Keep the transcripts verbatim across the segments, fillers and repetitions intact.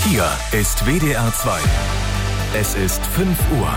Hier ist W D R zwei. Es ist fünf Uhr.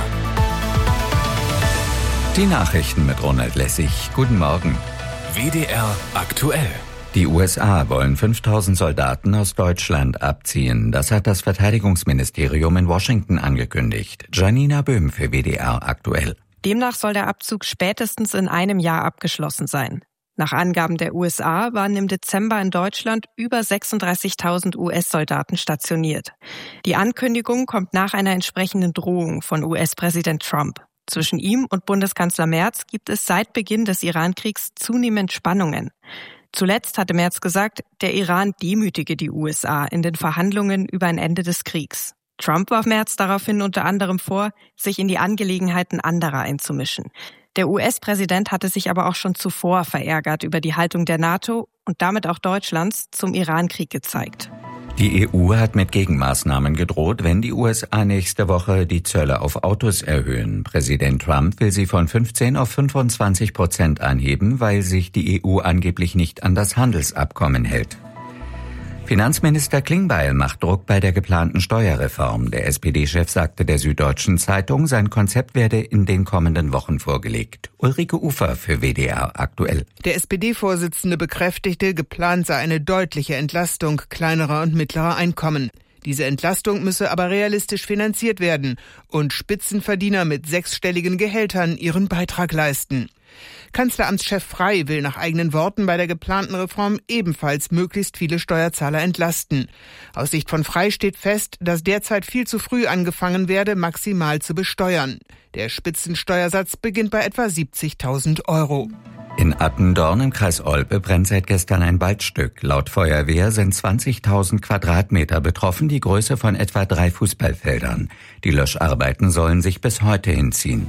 Die Nachrichten mit Ronald Lessig. Guten Morgen. W D R aktuell. Die U S A wollen fünftausend Soldaten aus Deutschland abziehen. Das hat das Verteidigungsministerium in Washington angekündigt. Janina Böhm für W D R aktuell. Demnach soll der Abzug spätestens in einem Jahr abgeschlossen sein. Nach Angaben der U S A waren im Dezember in Deutschland über sechsunddreißigtausend U S-Soldaten stationiert. Die Ankündigung kommt nach einer entsprechenden Drohung von U S-Präsident Trump. Zwischen ihm und Bundeskanzler Merz gibt es seit Beginn des Iran-Kriegs zunehmend Spannungen. Zuletzt hatte Merz gesagt, der Iran demütige die U S A in den Verhandlungen über ein Ende des Kriegs. Trump warf Merz daraufhin unter anderem vor, sich in die Angelegenheiten anderer einzumischen. Der U S-Präsident hatte sich aber auch schon zuvor verärgert über die Haltung der NATO und damit auch Deutschlands zum Iran-Krieg gezeigt. Die E U hat mit Gegenmaßnahmen gedroht, wenn die U S A nächste Woche die Zölle auf Autos erhöhen. Präsident Trump will sie von fünfzehn auf fünfundzwanzig Prozent anheben, weil sich die E U angeblich nicht an das Handelsabkommen hält. Finanzminister Klingbeil macht Druck bei der geplanten Steuerreform. Der S P D-Chef sagte der Süddeutschen Zeitung, sein Konzept werde in den kommenden Wochen vorgelegt. Ulrike Ufer für W D R aktuell. Der S P D-Vorsitzende bekräftigte, geplant sei eine deutliche Entlastung kleinerer und mittlerer Einkommen. Diese Entlastung müsse aber realistisch finanziert werden und Spitzenverdiener mit sechsstelligen Gehältern ihren Beitrag leisten. Kanzleramtschef Frey will nach eigenen Worten bei der geplanten Reform ebenfalls möglichst viele Steuerzahler entlasten. Aus Sicht von Frey steht fest, dass derzeit viel zu früh angefangen werde, maximal zu besteuern. Der Spitzensteuersatz beginnt bei etwa siebzigtausend Euro. In Attendorn im Kreis Olpe brennt seit gestern ein Waldstück. Laut Feuerwehr sind zwanzigtausend Quadratmeter betroffen, die Größe von etwa drei Fußballfeldern. Die Löscharbeiten sollen sich bis heute hinziehen.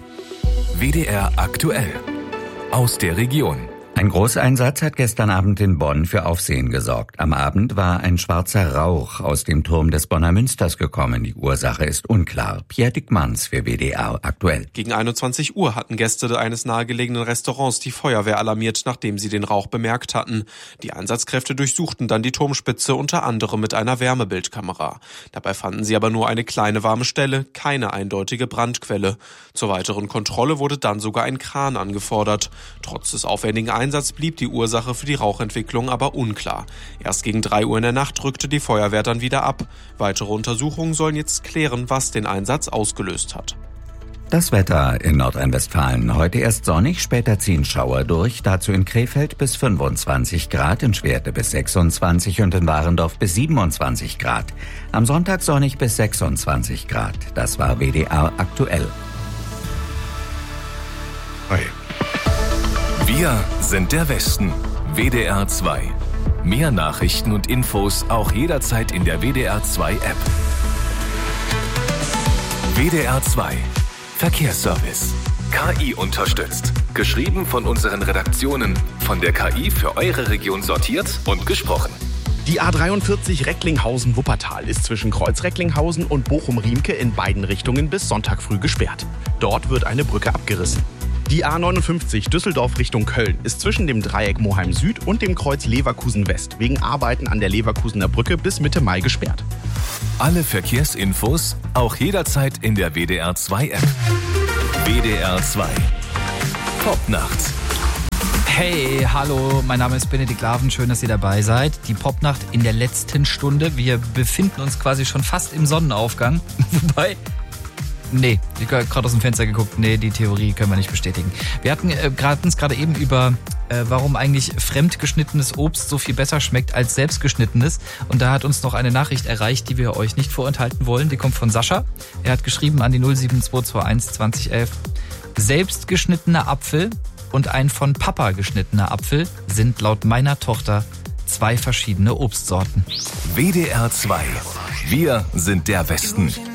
W D R aktuell. Aus der Region. Ein Großeinsatz hat gestern Abend in Bonn für Aufsehen gesorgt. Am Abend war ein schwarzer Rauch aus dem Turm des Bonner Münsters gekommen. Die Ursache ist unklar. Pierre Dickmanns für W D R aktuell. Gegen einundzwanzig Uhr hatten Gäste eines nahegelegenen Restaurants die Feuerwehr alarmiert, nachdem sie den Rauch bemerkt hatten. Die Einsatzkräfte durchsuchten dann die Turmspitze, unter anderem mit einer Wärmebildkamera. Dabei fanden sie aber nur eine kleine warme Stelle, keine eindeutige Brandquelle. Zur weiteren Kontrolle wurde dann sogar ein Kran angefordert. Trotz des aufwendigen Einsatz blieb die Ursache für die Rauchentwicklung aber unklar. Erst gegen drei Uhr in der Nacht rückte die Feuerwehr dann wieder ab. Weitere Untersuchungen sollen jetzt klären, was den Einsatz ausgelöst hat. Das Wetter in Nordrhein-Westfalen. Heute erst sonnig, später ziehen Schauer durch. Dazu in Krefeld bis fünfundzwanzig Grad, in Schwerte bis sechsundzwanzig und in Warendorf bis siebenundzwanzig Grad. Am Sonntag sonnig bis sechsundzwanzig Grad. Das war W D R aktuell. Hi. Wir sind der Westen. W D R zwei. Mehr Nachrichten und Infos auch jederzeit in der W D R zwei App. W D R zwei. Verkehrsservice. K I unterstützt. Geschrieben von unseren Redaktionen. Von der K I für eure Region sortiert und gesprochen. Die A dreiundvierzig Recklinghausen-Wuppertal ist zwischen Kreuz Recklinghausen und Bochum-Riemke in beiden Richtungen bis Sonntag früh gesperrt. Dort wird eine Brücke abgerissen. Die A neunundfünfzig Düsseldorf Richtung Köln ist zwischen dem Dreieck Moheim Süd und dem Kreuz Leverkusen West wegen Arbeiten an der Leverkusener Brücke bis Mitte Mai gesperrt. Alle Verkehrsinfos auch jederzeit in der W D R zwei App. W D R zwei. Popnacht. Hey, hallo, mein Name ist Benedikt Laven, schön, dass ihr dabei seid. Die Popnacht in der letzten Stunde. Wir befinden uns quasi schon fast im Sonnenaufgang. Wobei, nee, ich habe gerade aus dem Fenster geguckt, nee, die Theorie können wir nicht bestätigen. Wir hatten äh, grad, uns gerade eben über, äh, warum eigentlich fremdgeschnittenes Obst so viel besser schmeckt als selbstgeschnittenes. Und da hat uns noch eine Nachricht erreicht, die wir euch nicht vorenthalten wollen. Die kommt von Sascha. Er hat geschrieben an die null sieben zwei zwei eins zwanzig elf. Selbstgeschnittener Apfel und ein von Papa geschnittener Apfel sind laut meiner Tochter zwei verschiedene Obstsorten. W D R zwei. Wir sind der Westen.